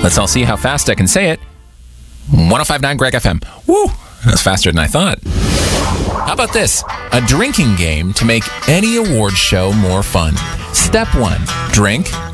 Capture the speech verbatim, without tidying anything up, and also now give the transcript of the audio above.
Let's all see how fast I can say it. one oh five point nine Greg F M. Woo! That's faster than I thought. How about this? A drinking game to make any award show more fun. Step one, drink.